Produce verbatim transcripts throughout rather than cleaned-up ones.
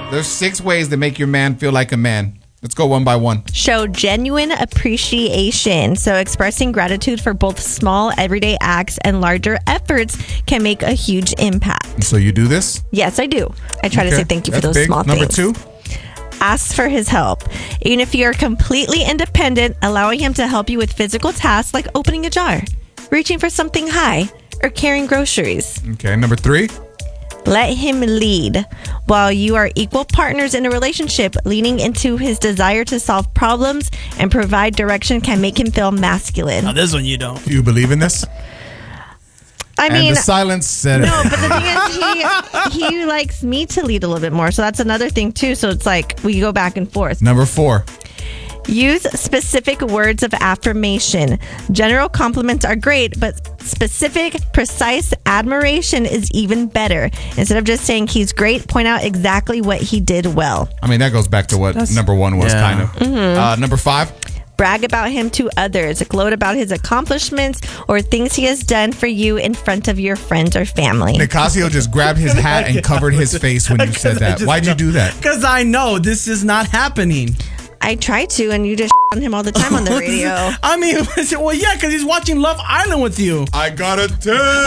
There's six ways to make your man feel like a man. Let's go one by one. Show genuine appreciation. So expressing gratitude for both small everyday acts and larger efforts can make a huge impact. So you do this? Yes, I do. I try Okay. to say thank you That's for those big. small Number things. two? Ask for his help. Even if you're completely independent, allowing him to help you with physical tasks like opening a jar, reaching for something high, or carrying groceries. Okay, number three? Let him lead. While you are equal partners in a relationship, leaning into his desire to solve problems and provide direction can make him feel masculine. Now this one you don't. Do you believe in this? I and mean, the silence said no, it. but the thing is, he, he likes me to lead a little bit more. So that's another thing, too. So it's like we go back and forth. Number four. Use specific words of affirmation. General compliments are great, but specific, precise admiration is even better. Instead of just saying he's great, point out exactly what he did well. I mean, that goes back to what That's- number one was, Yeah. kind of. Mm-hmm. Uh, number five. Brag about him to others. Gloat about his accomplishments or things he has done for you in front of your friends or family. Nicasio just grabbed his hat and covered his face when you said that. Why'd you do that? Because I know this is not happening. I try to, and you just on him all the time on the radio. I mean, well, yeah, because he's watching Love Island with you. I got a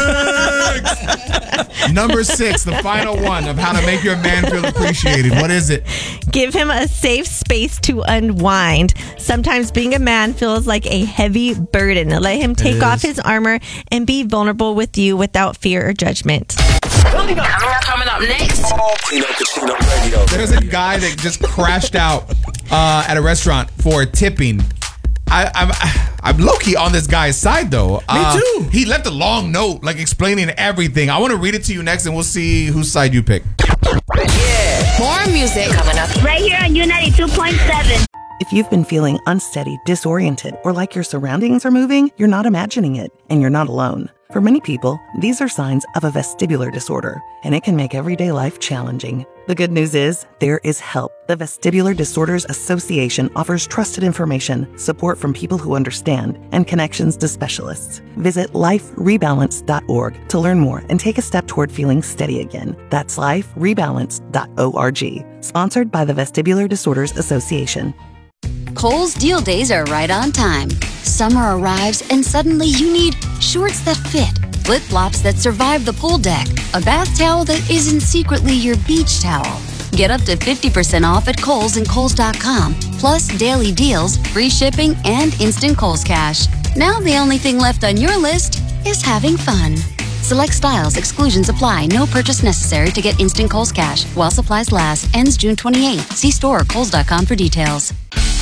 text. Number six, the final one of how to make your man feel appreciated. What is it? Give him a safe space to unwind. Sometimes being a man feels like a heavy burden. Let him take off his armor and be vulnerable with you without fear or judgment. Coming up, coming up next. Tino Casino Radio. There's a guy that just crashed out uh, at a restaurant for tipping. I, I'm I'm low-key on this guy's side, though. Me uh, too. He left a long note, like, explaining everything. I want to read it to you next, and we'll see whose side you pick. More music coming up. Right here on U ninety-two point seven. If you've been feeling unsteady, disoriented, or like your surroundings are moving, you're not imagining it, and you're not alone. For many people, these are signs of a vestibular disorder, and it can make everyday life challenging. The good news is, there is help. The Vestibular Disorders Association offers trusted information, support from people who understand, and connections to specialists. Visit life rebalance dot org to learn more and take a step toward feeling steady again. That's life rebalance dot org. Sponsored by the Vestibular Disorders Association. Kohl's deal days are right on time. Summer arrives and suddenly you need shorts that fit, flip-flops that survive the pool deck, a bath towel that isn't secretly your beach towel. Get up to fifty percent off at Kohl's and Kohl's dot com, plus daily deals, free shipping, and instant Kohl's Cash. Now the only thing left on your list is having fun. Select styles, exclusions apply. No purchase necessary to get instant Kohl's Cash. While supplies last. Ends June twenty-eighth. See store or Kohl's dot com for details.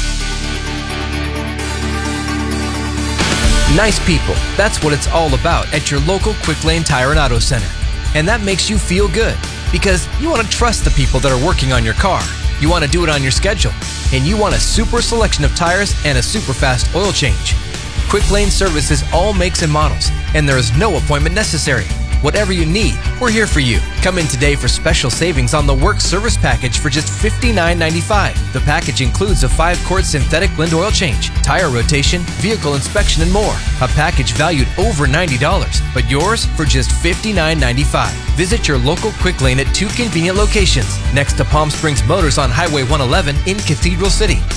Nice people. That's what it's all about at your local Quick Lane Tire and Auto Center. And that makes you feel good because you want to trust the people that are working on your car. You want to do it on your schedule. And you want a super selection of tires and a super fast oil change. Quick Lane services all makes and models, and there is no appointment necessary. Whatever you need, we're here for you. Come in today for special savings on the Work Service Package for just fifty-nine ninety-five. The package includes a five-quart synthetic blend oil change, tire rotation, vehicle inspection, and more. A package valued over ninety dollars, but yours for just fifty-nine ninety-five. Visit your local Quick Lane at two convenient locations, next to Palm Springs Motors on Highway one eleven in Cathedral City,